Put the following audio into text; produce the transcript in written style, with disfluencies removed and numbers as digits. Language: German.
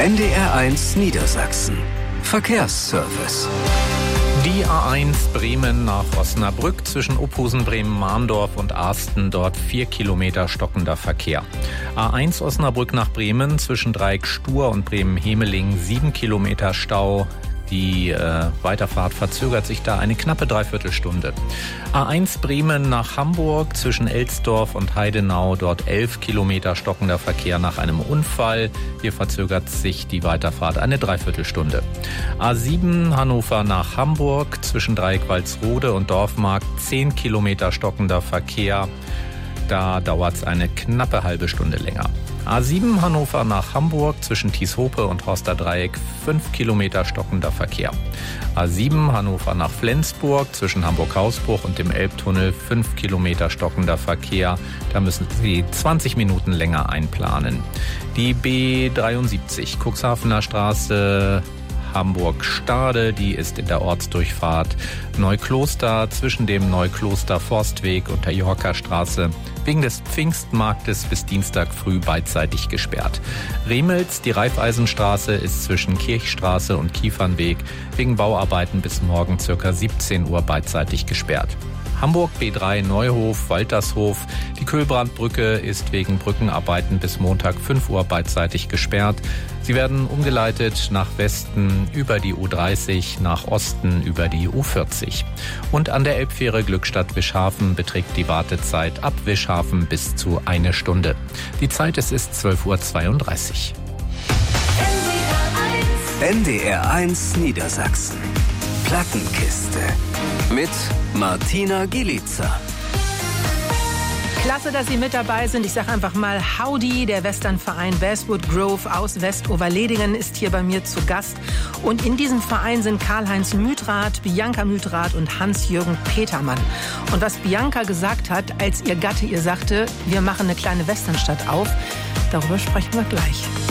NDR1 Niedersachsen. Verkehrsservice. Die A1 Bremen nach Osnabrück zwischen Ophusen, Bremen-Mahndorf und Arsten, dort 4 Kilometer stockender Verkehr. A1 Osnabrück nach Bremen zwischen Dreieck Stur und Bremen-Hemeling 7 Kilometer Stau. Die Weiterfahrt verzögert sich da eine knappe Dreiviertelstunde. A1 Bremen nach Hamburg zwischen Elsdorf und Heidenau, dort 11 Kilometer stockender Verkehr nach einem Unfall. Hier verzögert sich die Weiterfahrt eine Dreiviertelstunde. A7 Hannover nach Hamburg zwischen Dreieck Walsrode und Dorfmarkt 10 Kilometer stockender Verkehr. Da dauert es eine knappe halbe Stunde länger. A7 Hannover nach Hamburg zwischen Tieshope und Horsterdreieck 5 Kilometer stockender Verkehr. A7 Hannover nach Flensburg zwischen Hamburg-Hausbruch und dem Elbtunnel 5 Kilometer stockender Verkehr. Da müssen Sie 20 Minuten länger einplanen. Die B73 Cuxhavener Straße Hamburg-Stade, die ist in der Ortsdurchfahrt Neukloster zwischen dem Neukloster-Forstweg und der Yorker-Straße wegen des Pfingstmarktes bis Dienstag früh beidseitig gesperrt. Remels, die Raiffeisenstraße, ist zwischen Kirchstraße und Kiefernweg wegen Bauarbeiten bis morgen ca. 17 Uhr beidseitig gesperrt. Hamburg B3 Neuhof, Waltershof. Die Kühlbrandbrücke ist wegen Brückenarbeiten bis Montag 5 Uhr beidseitig gesperrt. Sie werden umgeleitet nach Westen über die U30, nach Osten über die U40. Und an der Elbfähre Glückstadt-Wischhafen beträgt die Wartezeit ab Wischhafen bis zu 1 Stunde. Die Zeit ist 12:32 Uhr. NDR1 Niedersachsen. Plattenkiste. Mit Martina Gielica. Klasse, dass Sie mit dabei sind. Ich sage einfach mal Howdy. Der Westernverein Westwood Grove aus Westoverledingen ist hier bei mir zu Gast. Und in diesem Verein sind Karl-Heinz Müthrath, Bianca Müthrath und Hans-Jürgen Petermann. Und was Bianca gesagt hat, als ihr Gatte ihr sagte, wir machen eine kleine Westernstadt auf, darüber sprechen wir gleich.